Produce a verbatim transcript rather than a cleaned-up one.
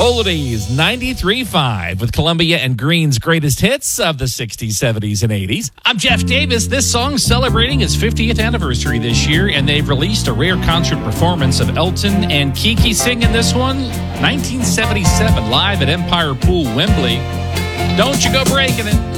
Oldies ninety-three point five with Columbia and Green's greatest hits of the sixties, seventies, and eighties. I'm Jeff Davis. This song's celebrating its fiftieth anniversary this year, and they've released a rare concert performance of Elton and Kiki singing this one, nineteen seventy-seven, live at Empire Pool, Wembley. Don't you go breaking it.